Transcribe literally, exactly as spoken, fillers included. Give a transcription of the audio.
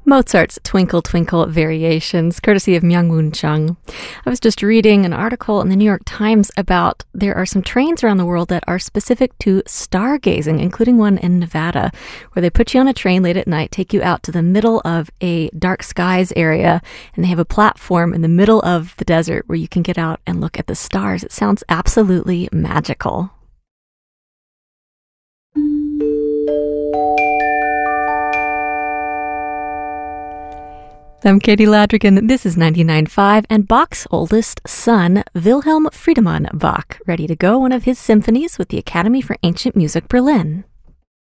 Mozart's Twinkle Twinkle Variations, courtesy of Myung-Whun Chung. I was just reading an article in the New York Times about there are some trains around the world that are specific to stargazing, including one in Nevada, where they put you on a train late at night, take you out to the middle of a dark skies area, and they have a platform in the middle of the desert where you can get out and look at the stars. It sounds absolutely magical. I'm Katie Ladrigan. This is ninety-nine point five, and Bach's oldest son, Wilhelm Friedemann Bach, ready to go one of his symphonies with the Academy for Ancient Music Berlin.